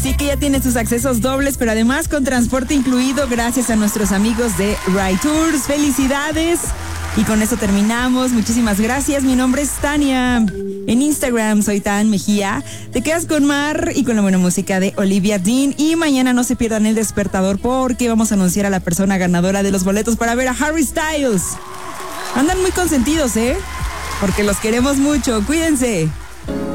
Sí que ya tiene sus accesos dobles, pero además con transporte incluido gracias a nuestros amigos de Ride Tours. ¡Felicidades! Y con eso terminamos. Muchísimas gracias. Mi nombre es Tania. En Instagram soy Tan Mejía. Te quedas con Mar y con la buena música de Olivia Dean. Y mañana no se pierdan el despertador porque vamos a anunciar a la persona ganadora de los boletos para ver a Harry Styles. Andan muy consentidos, porque los queremos mucho. Cuídense.